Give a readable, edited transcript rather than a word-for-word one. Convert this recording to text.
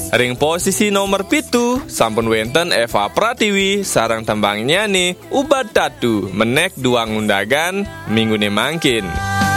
Ring posisi nomor 7 sampun wenten Eva Pratiwi sareng tembang nyani Ubat Tatu menek duang undagan minggune mangkin.